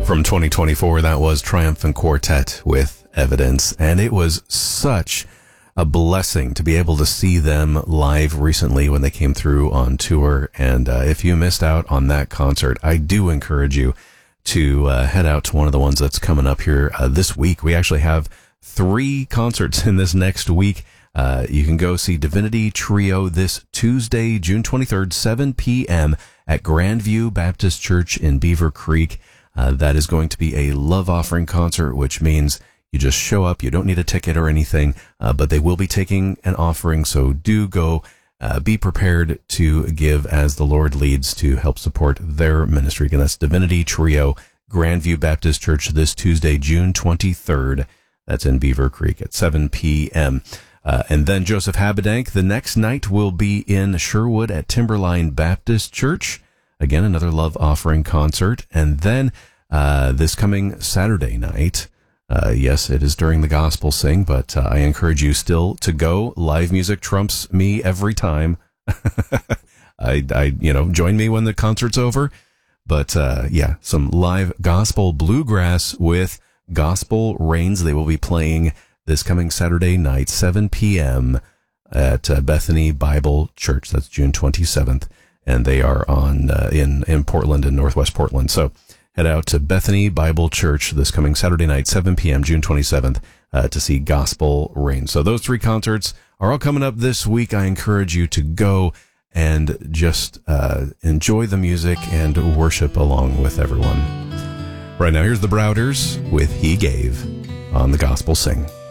From 2024, that was Triumphant Quartet with Evidence, and it was such a blessing to be able to see them live recently when they came through on tour. And if you missed out on that concert, I do encourage you to head out to one of the ones that's coming up here this week. We actually have 3 concerts in this next week. You can go see Divinity Trio this Tuesday, June 23rd, 7 p.m. at Grandview Baptist Church in Beaver Creek. That is going to be a love offering concert, which means you just show up. You don't need a ticket or anything, but they will be taking an offering. So do go, be prepared to give as the Lord leads to help support their ministry. Again, that's Divinity Trio, Grandview Baptist Church this Tuesday, June 23rd. That's in Beaver Creek at 7 p.m. And then Joseph Habedank, the next night will be in Sherwood at Timberline Baptist Church. Again, another love offering concert. And then this coming Saturday night, yes, it is during the gospel sing, but I encourage you still to go. Live music trumps me every time. Join me when the concert's over. But some live gospel bluegrass with Gospel Reigns. They will be playing this coming Saturday night, 7 p.m. at Bethany Bible Church. That's June 27th. And they are on in Portland, in Northwest Portland. So head out to Bethany Bible Church this coming Saturday night, 7 p.m., June 27th, to see Gospel Reign. So those 3 concerts are all coming up this week. I encourage you to go and just enjoy the music and worship along with everyone. Right now, here's the Browders with He Gave on the Gospel Sing.